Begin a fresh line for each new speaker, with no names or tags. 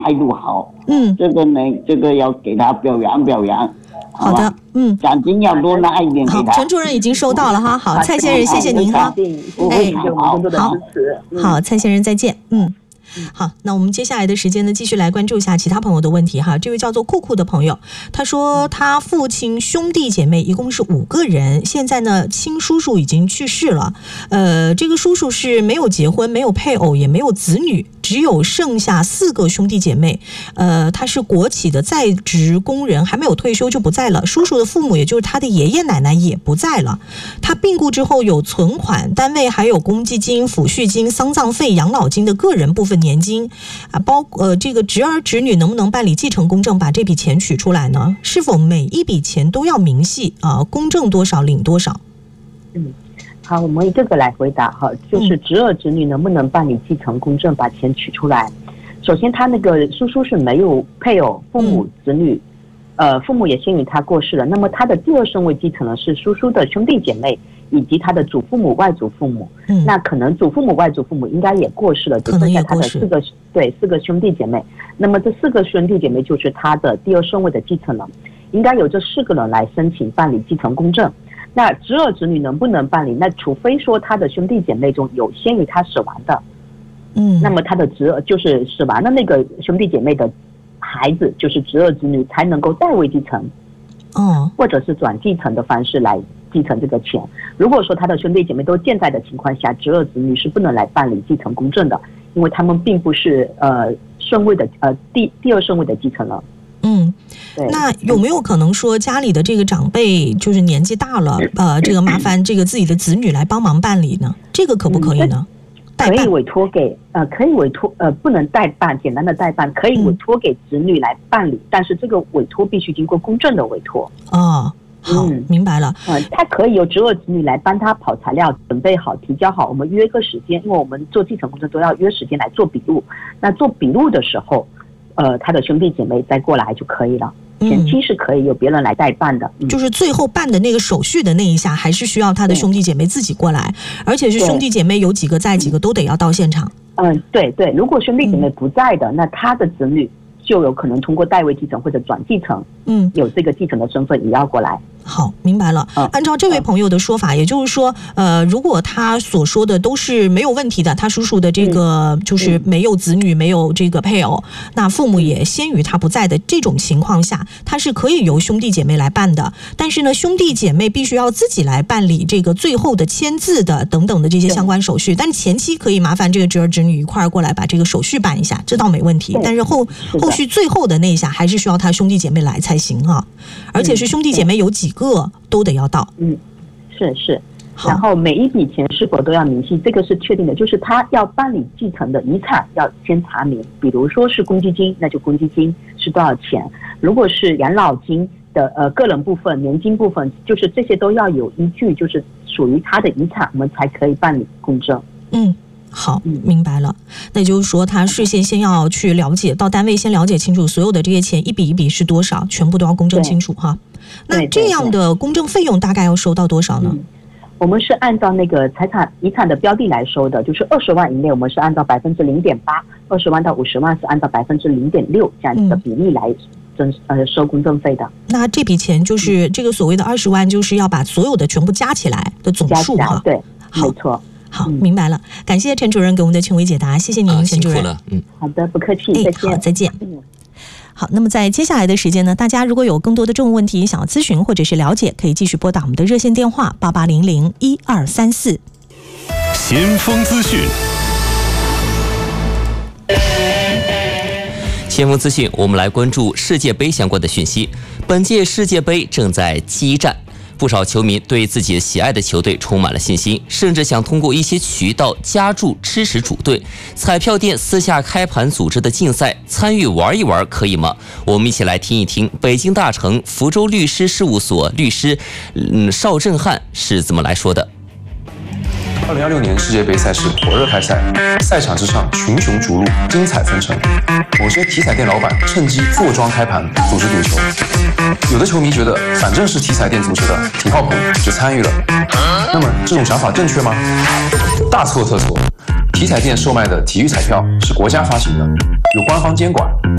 态度好。
这个呢，这个要给他表扬。
好的，
奖金要多拿一点给他。
好，陈主任已经收到了哈。好，蔡先生，谢谢您哈。好，蔡先生再见。好，那我们接下来的时间呢，继续来关注一下其他朋友的问题哈。这位叫做酷酷的朋友，他说他父亲兄弟姐妹一共是5个人，现在呢亲叔叔已经去世了，这个叔叔是没有结婚，没有配偶，也没有子女，只有剩下4个兄弟姐妹。他是国企的在职工人，还没有退休就不在了。叔叔的父母，也就是他的爷爷奶奶也不在了。他病故之后有存款，单位还有公积金、抚恤金、丧葬费、养老金的个人部分年金啊，这个侄儿侄女能不能办理继承公证，把这笔钱取出来呢？是否每一笔钱都要明细啊？公证多少领多少？
好，我们一个个来回答哈。就是侄儿侄女能不能办理继承公证，把钱取出来？首先，他那个叔叔是没有配偶、父母、子女，父母也先于他过世了。那么他的第2顺位继承人是叔叔的兄弟姐妹以及他的祖父母、外祖父母。那可能祖父母、外祖父母应该也过世了，只剩下他的4个兄弟姐妹。那么这4个兄弟姐妹就是他的第2顺位的继承人，应该由这4个人来申请办理继承公证。那侄儿侄女能不能办理？那除非说他的兄弟姐妹中有先于他死亡的，那么他的侄儿就是死亡的那个兄弟姐妹的孩子，就是侄儿侄女才能够代位继承，或者是转继承的方式来继承这个钱。如果说他的兄弟姐妹都健在的情况下，侄儿侄女是不能来办理继承公证的，因为他们并不是顺位的第2顺位的继承人。
那有没有可能说家里的这个长辈就是年纪大了，这个麻烦这个自己的子女来帮忙办理呢？这个可不可以呢？
可以委托给可以委托不能代办，简单的代办可以委托给子女来办理，但是这个委托必须经过公证的委托。
好，明白了。
他可以由侄儿子女来帮他跑材料，准备好，提交好，我们约个时间，因为我们做继承公证都要约时间来做笔录。那做笔录的时候，他的兄弟姐妹再过来就可以了。前期是可以有别人来代办的，
就是最后办的那个手续的那一下，还是需要他的兄弟姐妹自己过来，而且是兄弟姐妹有几个在，几个都得要到现场。
对，如果兄弟姐妹不在的，那他的子女就有可能通过代位继承或者转继承，有这个继承的身份也要过来。
好，明白了。按照这位朋友的说法，也就是说，如果他所说的都是没有问题的，他叔叔的这个就是没有子女，没有这个配偶，那父母也先于他不在的这种情况下，他是可以由兄弟姐妹来办的。但是呢，兄弟姐妹必须要自己来办理这个最后的签字的等等的这些相关手续。但前期可以麻烦这个侄儿侄女一块儿过来把这个手续办一下，这倒没问题。但是后续最后的那一下，还是需要他兄弟姐妹来才行啊。而且是兄弟姐妹有几个都得要到。
是。然后每一笔钱是否都要明细，这个是确定的，就是他要办理继承的遗产要先查明，比如说是公积金，那就公积金是多少钱；如果是养老金的个人部分、年金部分，就是这些都要有依据，就是属于他的遗产，我们才可以办理公证。
好，明白了。那就是说，他事先先要去了解，到单位先了解清楚所有的这些钱一笔一笔是多少，全部都要公证清楚哈。那这样的公证费用大概要收到多少呢？
我们是按照那个遗产的标的来收的，就是20万以内，我们是按照0.8%；20万到50万是按照0.6%这样子的比例来收公证费的。
那这笔钱就是这个所谓的20万，就是要把所有的全部加起来的总数哈。
对，没错。
好，明白了。感谢陈主任给我们的权威解答，谢谢您，陈主任。
辛苦了。
好的，不客气，再见。
好，再见。好，那么在接下来的时间呢，大家如果有更多的政务问题想要咨询或者是了解，可以继续拨打我们的热线电话88001234。
先锋资讯，
先锋资讯，我们来关注世界杯相关的讯息。本届世界杯正在激战。不少球迷对自己喜爱的球队充满了信心，甚至想通过一些渠道加注支持主队。彩票店私下开盘组织的竞赛，参与玩一玩可以吗？我们一起来听一听北京大成福州律师事务所律师邵振汉是怎么来说的。
2026年世界杯赛事火热开赛，赛场之上群雄逐鹿，精彩纷呈。某些体彩店老板趁机坐庄开盘，组织赌球。有的球迷觉得，反正是体彩店组织的，挺靠谱，就参与了。那么这种想法正确吗？大错特错！体彩店售卖的体育彩票是国家发行的，有官方监管，